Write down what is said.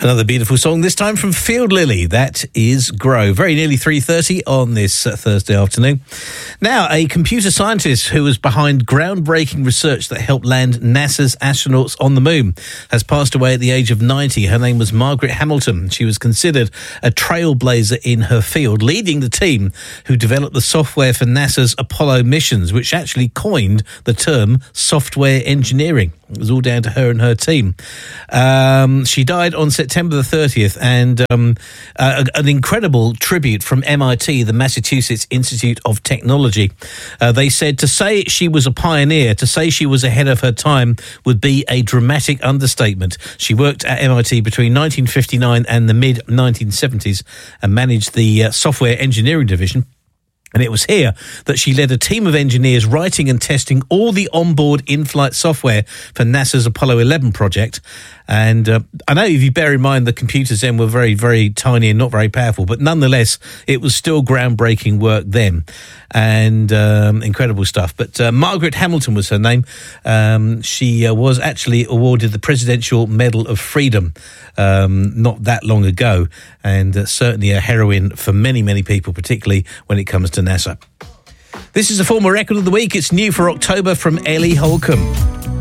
Another beautiful song, this time from Field Lily. That is Grow. Very nearly 3:30 on this Thursday afternoon. Now, a computer scientist who was behind groundbreaking research that helped land NASA's astronauts on the moon has passed away at the age of 90. Her name was Margaret Hamilton. She was considered a trailblazer in her field, leading the team who developed the software for NASA's Apollo missions, which actually coined the term software engineering. It was all down to her and her team. She died on September the 30th, and an incredible tribute from MIT, the Massachusetts Institute of Technology. They said to say she was a pioneer, to say she was ahead of her time would be a dramatic understatement. She worked at MIT between 1959 and the mid-1970s and managed the software engineering division. And it was here that she led a team of engineers writing and testing all the onboard in-flight software for NASA's Apollo 11 project. And I know if you bear in mind the computers then were very, very tiny and not very powerful, but nonetheless, it was still groundbreaking work then and incredible stuff. But Margaret Hamilton was her name. She was actually awarded the Presidential Medal of Freedom not that long ago, and certainly a heroine for many, many people, particularly when it comes to NASA. This is a former record of the week. It's new for October from Ellie Holcomb.